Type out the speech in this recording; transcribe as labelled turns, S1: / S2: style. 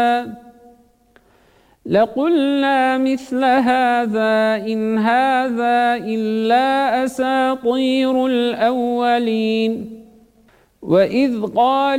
S1: لقلنا مثل هذا إن هذا إلا أساطير الأولين. وإذ قال